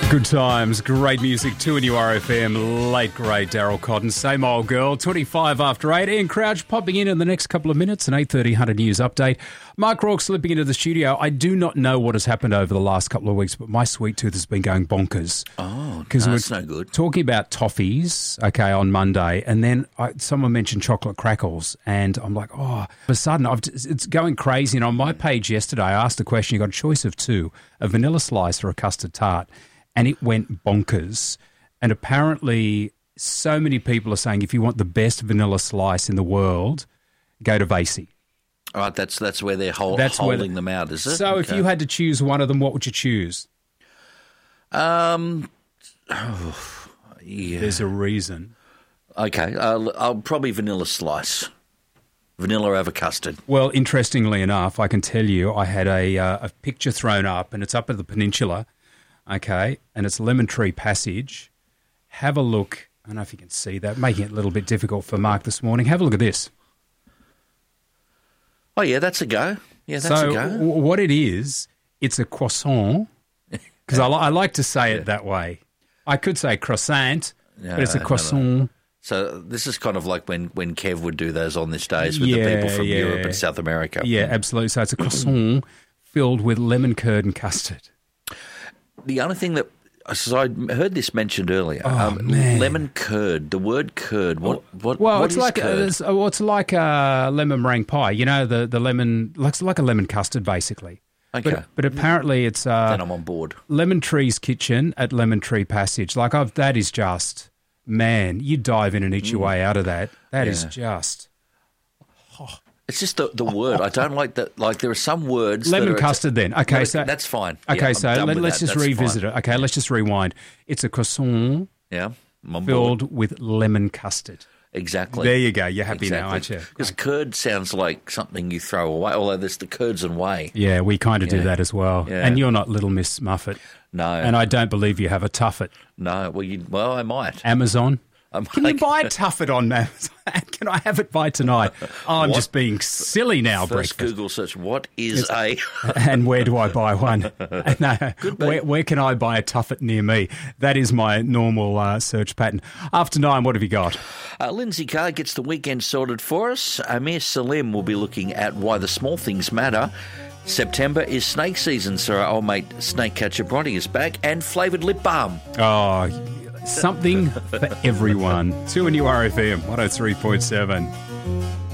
Good times, great music, 2NURFM, late great Daryl Cotton, same old girl, 25 after 8. Ian Crouch popping in the next couple of minutes, an 8:30 100 News update. Mark Rourke slipping into the studio. I do not know what has happened over the last couple of weeks, but my sweet tooth has been going bonkers. Oh, that's no good. Talking about toffees, okay, on Monday, and then someone mentioned chocolate crackles, and I'm like, oh, all of a sudden, it's going crazy. And on my page yesterday, I asked a question, you got a choice of two, a vanilla slice or a custard tart. And it went bonkers. And apparently so many people are saying if you want the best vanilla slice in the world, go to Vasey. All right, that's where they're holding them out, is it? So if you had to choose one of them, what would you choose? Yeah. There's a reason. Okay, I'll probably vanilla slice. Vanilla over custard. Well, interestingly enough, I can tell you I had a picture thrown up, and it's up at the Peninsula. Okay, and it's Lemon Tree Passage. Have a look. I don't know if you can see that, making it a little bit difficult for Mark this morning. Have a look at this. Oh, yeah, that's a go. Yeah, that's a go. So what it is, it's a croissant, because I like to say it that way. I could say croissant, but it's a croissant. No. So this is kind of like when Kev would do those on this days with the people from Europe and South America. Yeah, absolutely. So it's a croissant filled with lemon curd and custard. The other thing so I heard this mentioned earlier. Man. Lemon curd. The word curd. What it's is like curd? It's like a lemon meringue pie. You know, the lemon. It's like a lemon custard, basically. Okay. But apparently it's then I'm on board. Lemon Tree's Kitchen at Lemon Tree Passage. That is just, man, you dive in and eat your way out of that. That is just. It's just the word. I don't like that. Like there are some words. Lemon custard then. Okay, so that's fine. Okay, yeah, so let's just revisit it. Okay, let's just rewind. It's a croissant filled with lemon custard. Exactly. There you go. You're happy now, aren't you? Because curd sounds like something you throw away, although there's the curds and whey. Yeah, we kind of do that as well. Yeah. And you're not Little Miss Muffet. No. And I don't believe you have a Tuffet. No, well, I might. Amazon. Can you buy a Tuffet on Amazon? Can I have it by tonight? Oh, I'm just being silly now, First breakfast. Google search, what is a... And where do I buy one? No, where can I buy a Tuffet near me? That is my normal search pattern. After 9, what have you got? Lindsay Carr gets the weekend sorted for us. Amir Salim will be looking at why the small things matter. September is snake season, so our old mate Snake Catcher Bronte is back, and flavoured lip balm. Oh, something for everyone. 2NURFM 103.7.